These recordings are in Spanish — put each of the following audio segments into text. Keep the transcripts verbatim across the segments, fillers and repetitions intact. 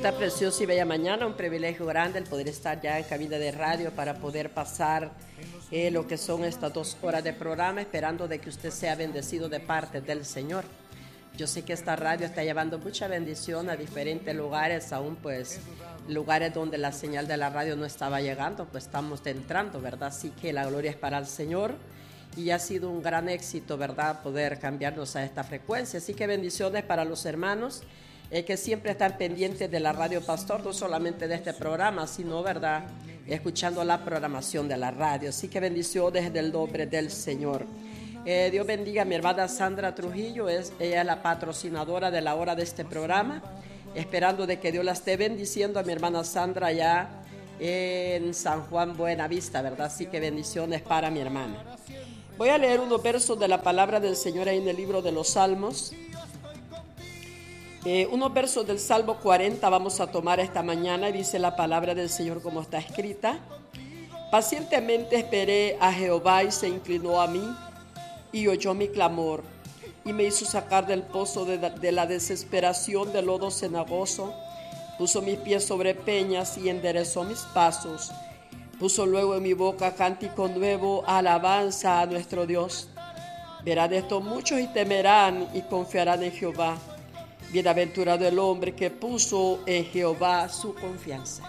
esta preciosa y bella mañana, un privilegio grande el poder estar ya en cabina de radio para poder pasar eh, lo que son estas dos horas de programa, esperando de que usted sea bendecido de parte del Señor. Yo sé que esta radio está llevando mucha bendición a diferentes lugares, aún pues lugares donde la señal de la radio no estaba llegando, pues estamos entrando, ¿verdad? Así que la gloria es para el Señor y ha sido un gran éxito, ¿verdad? Poder cambiarnos a esta frecuencia. Así que bendiciones para los hermanos eh, que siempre están pendientes de la radio Pastor, no solamente de este programa, sino, ¿verdad?, escuchando la programación de la radio. Así que bendiciones en el nombre del Señor. Eh, Dios bendiga a mi hermana Sandra Trujillo, es, ella es la patrocinadora de la hora de este programa, esperando de que Dios la esté bendiciendo a mi hermana Sandra allá en San Juan Buenavista, ¿verdad? Así que bendiciones para mi hermana. Voy a leer unos versos de la palabra del Señor ahí en el libro de los Salmos. Eh, unos versos del Salmo cuarenta vamos a tomar esta mañana y dice la palabra del Señor como está escrita. Pacientemente esperé a Jehová y se inclinó a mí y oyó mi clamor y me hizo sacar del pozo de, de la desesperación del lodo cenagoso. Puso mis pies sobre peñas y enderezó mis pasos. Puso luego en mi boca cántico nuevo, alabanza a nuestro Dios. Verán esto muchos y temerán y confiarán en Jehová. Bienaventurado el hombre que puso en Jehová su confianza.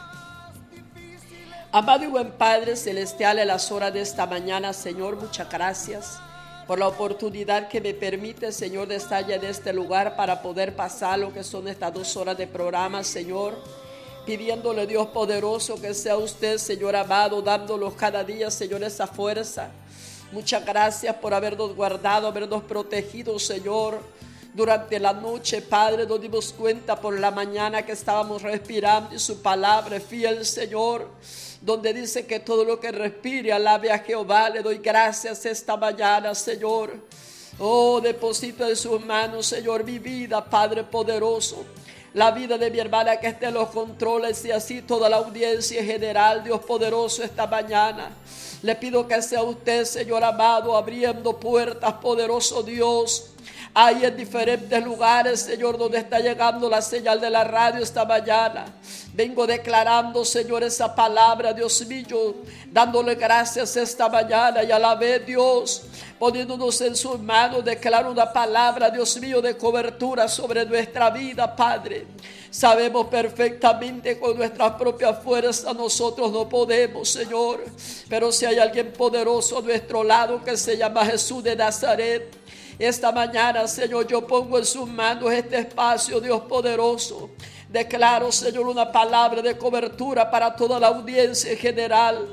Amado y buen Padre celestial, en las horas de esta mañana, Señor, muchas gracias por la oportunidad que me permite, Señor, de estar ya en este lugar para poder pasar lo que son estas dos horas de programa, Señor, pidiéndole, Dios poderoso, que sea usted, Señor amado, dándonos cada día, Señor, esa fuerza. Muchas gracias por habernos guardado, habernos protegido, Señor. Durante la noche, Padre, nos dimos cuenta por la mañana que estábamos respirando y su palabra es fiel, Señor, donde dice que todo lo que respire alabe a Jehová. Le doy gracias esta mañana, Señor. Oh, deposito en sus manos, Señor, mi vida, Padre poderoso, la vida de mi hermana que esté en los controles y así toda la audiencia en general, Dios poderoso, esta mañana. Le pido que sea usted, Señor amado, abriendo puertas, poderoso Dios. Hay en diferentes lugares, Señor, donde está llegando la señal de la radio esta mañana. Vengo declarando, Señor, esa palabra, Dios mío, dándole gracias esta mañana y alabé, Dios, poniéndonos en sus manos, declaro una palabra, Dios mío, de cobertura sobre nuestra vida, Padre. Sabemos perfectamente con nuestras propias fuerzas nosotros no podemos, Señor, pero si hay alguien poderoso a nuestro lado que se llama Jesús de Nazaret, esta mañana, Señor, yo pongo en sus manos este espacio, Dios poderoso. Declaro, Señor, una palabra de cobertura para toda la audiencia en general.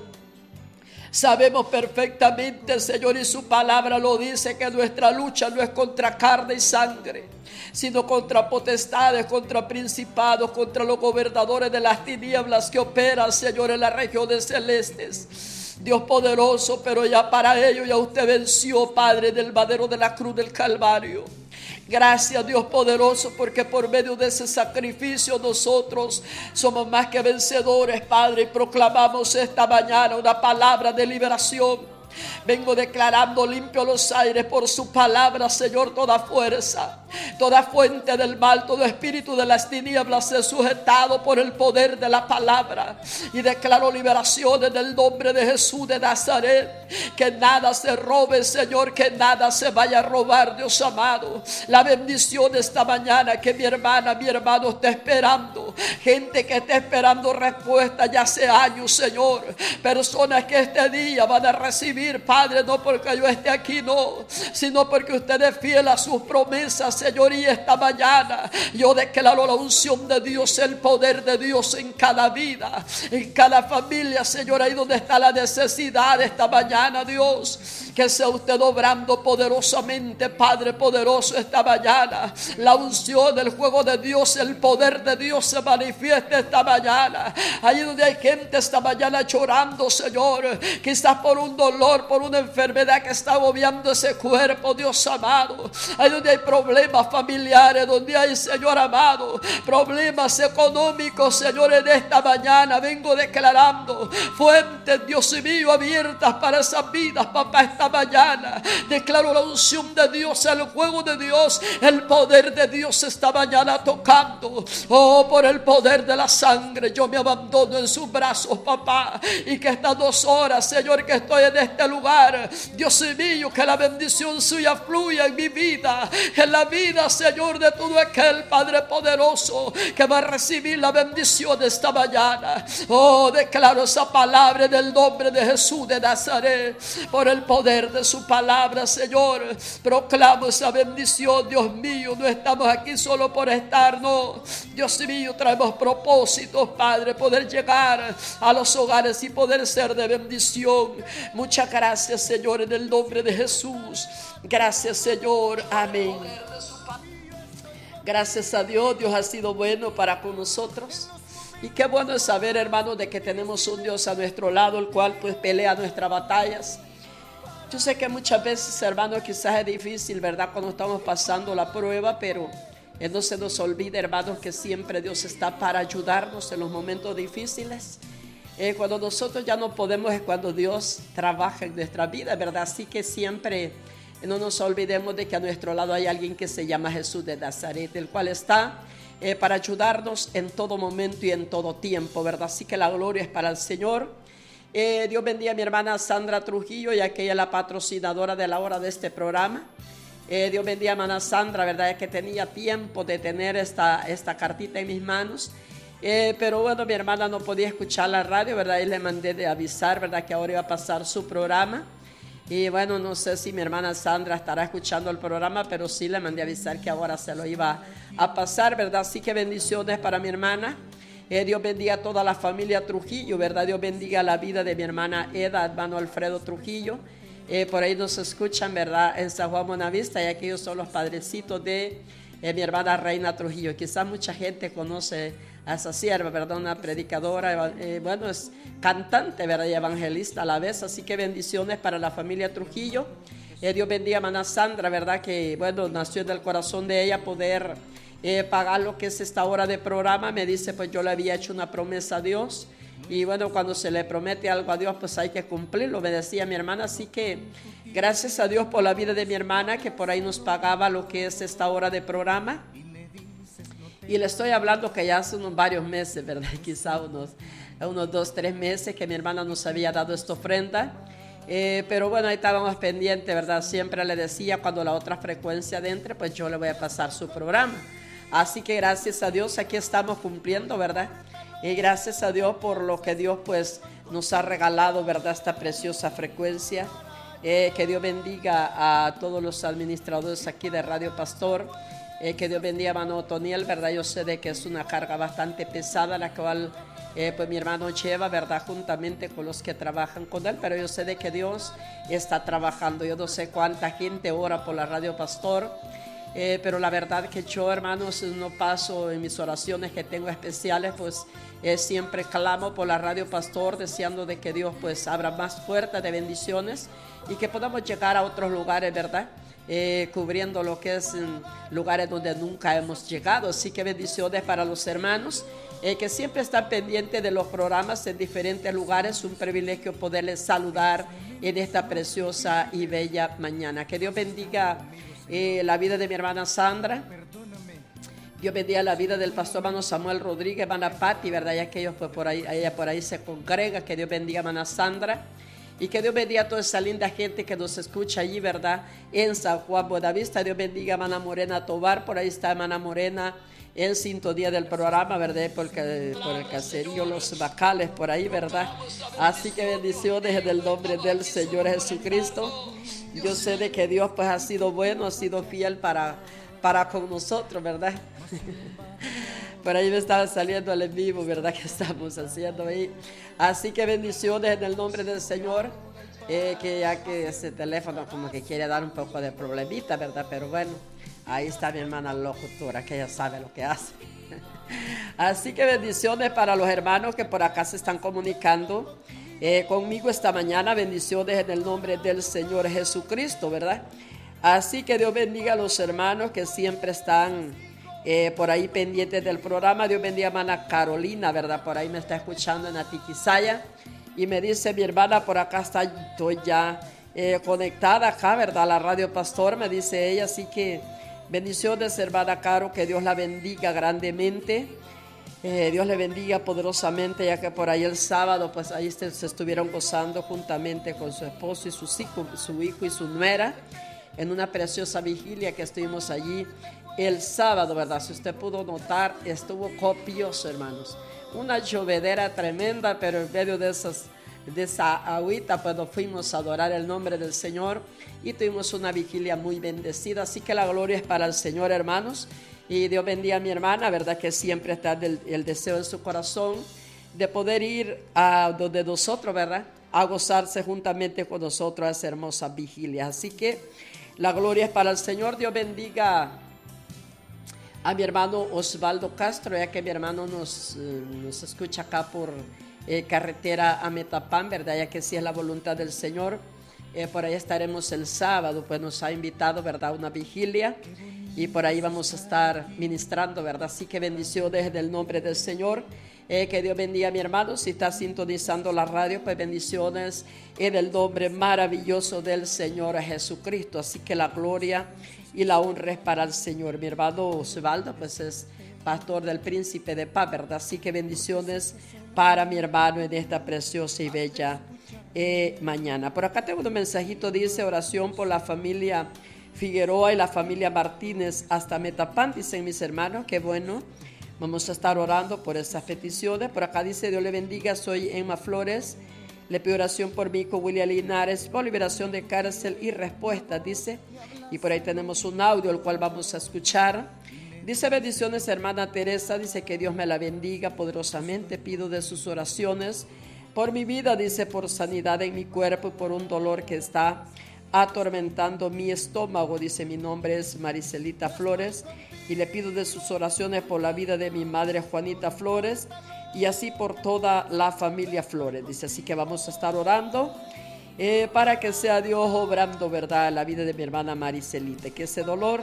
Sabemos perfectamente, Señor, y su palabra lo dice, que nuestra lucha no es contra carne y sangre, sino contra potestades, contra principados, contra los gobernadores de las tinieblas que operan, Señor, en las regiones celestes. Dios poderoso, pero ya para ello ya usted venció, Padre, del madero de la cruz del Calvario. Gracias, Dios poderoso, porque por medio de ese sacrificio nosotros somos más que vencedores, Padre, y proclamamos esta mañana una palabra de liberación. Vengo declarando limpio los aires por su palabra, Señor, toda fuerza, toda fuente del mal, todo espíritu de las tinieblas es sujetado por el poder de la palabra. Y declaro liberación en el nombre de Jesús de Nazaret. Que nada se robe, Señor, que nada se vaya a robar, Dios amado. La bendición esta mañana que mi hermana, mi hermano está esperando. Gente que está esperando respuesta ya hace años, Señor. Personas que este día van a recibir, Padre, no porque yo esté aquí, no, sino porque usted es fiel a sus promesas, Señor. Y esta mañana yo declaro la unción de Dios, el poder de Dios en cada vida, en cada familia, Señor, ahí donde está la necesidad esta mañana, Dios. Que sea usted obrando poderosamente, Padre poderoso, esta mañana. La unción, el fuego de Dios, el poder de Dios se manifiesta esta mañana. Allí donde hay gente esta mañana llorando, Señor, quizás por un dolor, por una enfermedad que está agobiando ese cuerpo, Dios amado. Ahí donde hay problemas familiares, donde hay, Señor amado, problemas económicos, Señor, en esta mañana vengo declarando fuentes, Dios mío, abiertas para esas vidas, papá, esta mañana. Declaro la unción de Dios, el fuego de Dios, el poder de Dios esta mañana tocando. Oh, por el el poder de la sangre, yo me abandono en sus brazos, papá. Y que estas dos horas, Señor, que estoy en este lugar, Dios mío, que la bendición suya fluya en mi vida, en la vida, Señor, de todo aquel Padre poderoso que va a recibir la bendición esta mañana. Oh, declaro esa palabra en el nombre de Jesús de Nazaret. Por el poder de su palabra, Señor, proclamo esa bendición. Dios mío, no estamos aquí solo por estar, no. Dios mío, traemos propósitos, Padre, poder llegar a los hogares y poder ser de bendición. Muchas gracias, Señor, en el nombre de Jesús. Gracias, Señor. Amén. Gracias a Dios, Dios ha sido bueno para con nosotros. Y qué bueno es saber, hermanos, de que tenemos un Dios a nuestro lado, el cual pues pelea nuestras batallas. Yo sé que muchas veces, hermanos, quizás es difícil, ¿verdad?, cuando estamos pasando la prueba, pero eh, no se nos olvide, hermanos, que siempre Dios está para ayudarnos en los momentos difíciles. Eh, cuando nosotros ya no podemos es cuando Dios trabaja en nuestra vida, ¿verdad? Así que siempre no nos olvidemos de que a nuestro lado hay alguien que se llama Jesús de Nazaret, el cual está eh, para ayudarnos en todo momento y en todo tiempo, ¿verdad? Así que la gloria es para el Señor. Eh, Dios bendiga a mi hermana Sandra Trujillo, ya que ella es la patrocinadora de la hora de este programa. Eh, Dios bendiga a hermana Sandra, ¿verdad? Es que tenía tiempo de tener esta, esta cartita en mis manos. Eh, pero bueno, mi hermana no podía escuchar la radio, ¿verdad? Y le mandé de avisar, ¿verdad?, que ahora iba a pasar su programa. Y bueno, no sé si mi hermana Sandra estará escuchando el programa, pero sí le mandé a avisar que ahora se lo iba a pasar, ¿verdad? Así que bendiciones para mi hermana. Eh, Dios bendiga a toda la familia Trujillo, ¿verdad? Dios bendiga la vida de mi hermana Eda, hermano Alfredo Trujillo. Eh, por ahí nos escuchan, ¿verdad?, en San Juan Buenavista, y aquellos son los padrecitos de eh, mi hermana Reina Trujillo. Quizás mucha gente conoce a esa sierva, ¿verdad?, una predicadora, eh, bueno, es cantante, ¿verdad?, y evangelista a la vez. Así que bendiciones para la familia Trujillo. Eh, Dios bendiga a hermana Sandra, ¿verdad?, que bueno, nació en el corazón de ella poder eh, pagar lo que es esta hora de programa. Me dice, pues yo le había hecho una promesa a Dios, y bueno, cuando se le promete algo a Dios, pues hay que cumplirlo, me decía mi hermana. Así que gracias a Dios por la vida de mi hermana, que por ahí nos pagaba lo que es esta hora de programa. Y le estoy hablando que ya hace unos varios meses, ¿verdad? Quizá unos, unos dos, tres meses que mi hermana nos había dado esta ofrenda. Eh, pero bueno, ahí estábamos pendientes, ¿verdad? Siempre le decía, cuando la otra frecuencia entre, pues yo le voy a pasar su programa. Así que gracias a Dios, aquí estamos cumpliendo, ¿verdad? Y gracias a Dios por lo que Dios pues nos ha regalado, ¿verdad?, esta preciosa frecuencia. Eh, que Dios bendiga a todos los administradores aquí de Radio Pastor. Eh, que Dios bendiga a hermano Otoniel, ¿verdad? Yo sé de que es una carga bastante pesada la cual eh, pues mi hermano lleva, ¿verdad?, juntamente con los que trabajan con él, pero yo sé de que Dios está trabajando. Yo no sé cuánta gente ora por la Radio Pastor, eh, pero la verdad que yo, hermanos, no paso en mis oraciones que tengo especiales, pues eh, siempre clamo por la Radio Pastor, deseando de que Dios pues abra más puertas de bendiciones y que podamos llegar a otros lugares, ¿verdad?, Eh, cubriendo lo que es en lugares donde nunca hemos llegado. Así que bendiciones para los hermanos eh, que siempre están pendientes de los programas en diferentes lugares. Un privilegio poderles saludar en esta preciosa y bella mañana. Que Dios bendiga eh, la vida de mi hermana Sandra. Dios bendiga la vida del pastor hermano Samuel Rodríguez, hermana Patti, ¿verdad? Ya que ellos pues por ahí, ella por ahí se congrega. Que Dios bendiga a hermana Sandra. Y que Dios bendiga a toda esa linda gente que nos escucha allí, ¿verdad?, en San Juan Buenavista. Dios bendiga a hermana Morena Tobar, por ahí está hermana Morena en sintonía del programa, ¿verdad?, porque por el caserío Los Bacales, por ahí, ¿verdad? Así que bendiciones en el nombre del Señor Jesucristo. Yo sé de que Dios pues ha sido bueno, ha sido fiel para, para con nosotros, ¿verdad? Por ahí me estaba saliendo el en vivo, ¿verdad?, que estamos haciendo ahí. Así que bendiciones en el nombre del Señor. Eh, que ya que ese teléfono como que quiere dar un poco de problemita, ¿verdad? Pero bueno, ahí está mi hermana locutora, que ella sabe lo que hace. Así que bendiciones para los hermanos que por acá se están comunicando eh, conmigo esta mañana. Bendiciones en el nombre del Señor Jesucristo, ¿verdad? Así que Dios bendiga a los hermanos que siempre están Eh, por ahí pendientes del programa. Dios bendiga a hermana Carolina, ¿verdad? Por ahí me está escuchando en Atiquizaya y me dice mi hermana, por acá está, estoy ya eh, conectada acá, ¿verdad?, a la Radio Pastor, me dice ella. Así que bendiciones, hermana Caro, que Dios la bendiga grandemente. Eh, Dios le bendiga poderosamente, ya que por ahí el sábado, pues ahí se, se estuvieron gozando juntamente con su esposo y sus hijos, su hijo y su nuera, en una preciosa vigilia que estuvimos allí el sábado, ¿verdad? Si usted pudo notar, estuvo copioso, hermanos. Una llovedera tremenda, pero en medio de esas, de esa agüita, pues nos fuimos a adorar el nombre del Señor y tuvimos una vigilia muy bendecida. Así que la gloria es para el Señor, hermanos. Y Dios bendiga a mi hermana, ¿verdad? Que siempre está el, el deseo en su corazón de poder ir a donde nosotros, ¿verdad? A gozarse juntamente con nosotros a esa hermosa vigilia. Así que la gloria es para el Señor. Dios bendiga a mi hermano Osvaldo Castro, ya que mi hermano nos, eh, nos escucha acá por eh, carretera a Metapán, ¿verdad? Ya que sí es la voluntad del Señor. Eh, por ahí estaremos el sábado, pues nos ha invitado, ¿verdad? Una vigilia. Y por ahí vamos a estar ministrando, ¿verdad? Así que bendiciones en el nombre del Señor. Eh, que Dios bendiga a mi hermano. Si está sintonizando la radio, pues bendiciones en el nombre maravilloso del Señor Jesucristo. Así que la gloria y la honra es para el Señor. Mi hermano Osvaldo, pues es pastor del Príncipe de Paz, ¿verdad? Así que bendiciones para mi hermano en esta preciosa y bella eh, mañana. Por acá tengo un mensajito, dice: oración por la familia Figueroa y la familia Martínez hasta Metapán, dicen mis hermanos. Qué bueno, vamos a estar orando por esas peticiones. Por acá dice: Dios le bendiga, soy Emma Flores, le pido oración por mi hijo William Linares por liberación de cárcel y respuesta, dice. Y por ahí tenemos un audio el cual vamos a escuchar. Dice: bendiciones hermana Teresa, dice que Dios me la bendiga poderosamente, pido de sus oraciones por mi vida, dice, por sanidad en mi cuerpo y por un dolor que está atormentando mi estómago, dice. Mi nombre es Maricelita Flores y le pido de sus oraciones por la vida de mi madre Juanita Flores y así por toda la familia Flores, dice. Así que vamos a estar orando eh, para que sea Dios obrando, ¿verdad?, la vida de mi hermana Maricelita, que ese dolor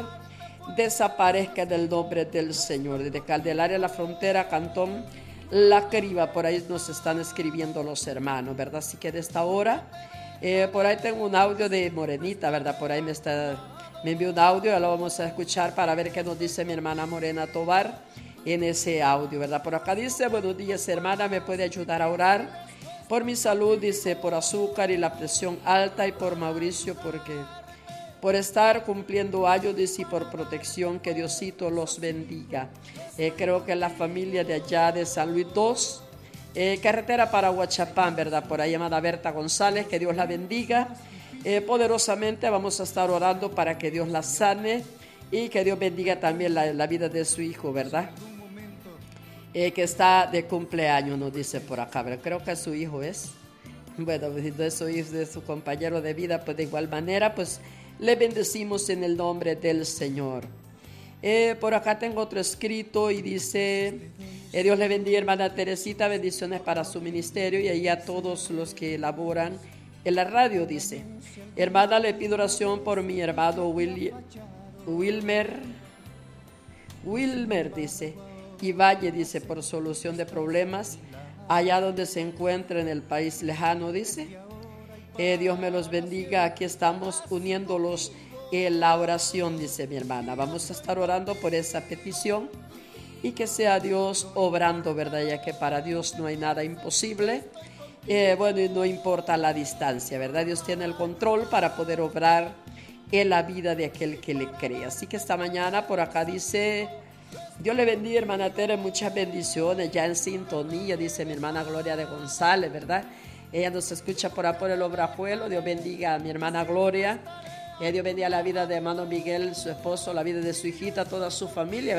desaparezca en el nombre del Señor. Desde Candelaria, la Frontera, Cantón La Criba, por ahí nos están escribiendo los hermanos, ¿verdad? Así que de esta hora Eh, por ahí tengo un audio de Morenita, ¿verdad? Por ahí me está, me envió un audio, ya lo vamos a escuchar para ver qué nos dice mi hermana Morena Tobar en ese audio, ¿verdad? Por acá dice: buenos días hermana, ¿me puede ayudar a orar por mi salud? Dice, por azúcar y la presión alta, y por Mauricio, porque por estar cumpliendo años, dice, y por protección, que Diosito los bendiga. Eh, creo que la familia de allá de San Luis dos, Eh, carretera para Huachapán, ¿verdad? Por ahí llamada Berta González, que Dios la bendiga eh, poderosamente. Vamos a estar orando para que Dios la sane y que Dios bendiga también la, la vida de su hijo, ¿verdad? Eh, que está de cumpleaños, nos dice por acá, ¿verdad? Creo que su hijo es. Bueno, de su hijo, de su compañero de vida, pues de igual manera, pues le bendecimos en el nombre del Señor. Eh, por acá tengo otro escrito y dice: eh, Dios le bendiga hermana Teresita, bendiciones para su ministerio y ahí a todos los que laboran en la radio, dice. Hermana, le pido oración por mi hermano William, Wilmer, Wilmer, dice, y Valle, dice, por solución de problemas allá donde se encuentra en el país lejano, dice. Eh, Dios me los bendiga, aquí estamos uniéndolos en la oración, dice mi hermana. Vamos a estar orando por esa petición y que sea Dios obrando, ¿verdad? Ya que para Dios no hay nada imposible. Eh, bueno, y no importa la distancia, ¿verdad? Dios tiene el control para poder obrar en la vida de aquel que le cree. Así que esta mañana por acá dice: Dios le bendiga hermana Tere, muchas bendiciones, ya en sintonía, dice mi hermana Gloria de González, ¿verdad? Ella nos escucha por ahí por el Obrajuelo. Dios bendiga a mi hermana Gloria. Eh, Dios bendiga la vida de hermano Miguel, su esposo, la vida de su hijita, toda su familia.